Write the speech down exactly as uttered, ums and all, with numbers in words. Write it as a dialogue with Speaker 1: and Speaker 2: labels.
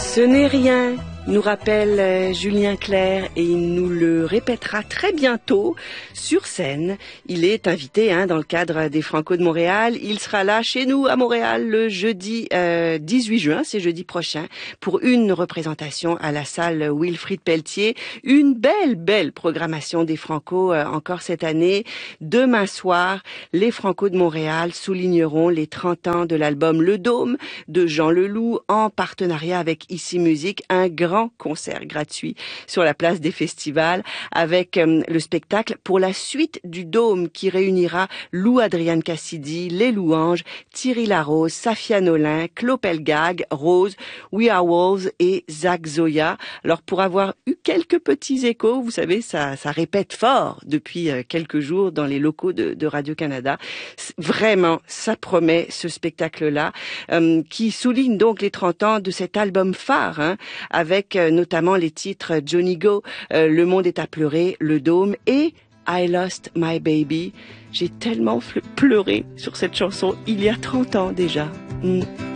Speaker 1: Ce n'est rien, nous rappelle euh, Julien Clerc, et il nous le répétera très bientôt sur scène. Il est invité hein, dans le cadre des Franco de Montréal. Il sera là chez nous à Montréal le jeudi euh, dix-huit juin, c'est jeudi prochain, pour une représentation à la salle Wilfrid Pelletier. Une belle, belle programmation des Franco euh, encore cette année. Demain soir, les Franco de Montréal souligneront les trente ans de l'album Le Dôme de Jean Leloup en partenariat avec Ici Musique, un grand concert gratuit sur la place des festivals avec euh, le spectacle pour la suite du Dôme qui réunira Lou Adrienne Cassidy, Les Louanges, Thierry Larose, Safia Nolin, Claude Pelgag, Rose, We Are Wolves et Zach Zoya. Alors pour avoir eu quelques petits échos, vous savez, ça, ça répète fort depuis euh, quelques jours dans les locaux de, de Radio-Canada. Vraiment, ça promet ce spectacle-là euh, qui souligne donc les trente ans de cet album phare hein, avec euh, notamment les titres Johnny Go, euh, Le Monde est à pleurer, Le Dôme et I Lost My Baby. J'ai tellement pleuré sur cette chanson il y a trente ans déjà. Mm.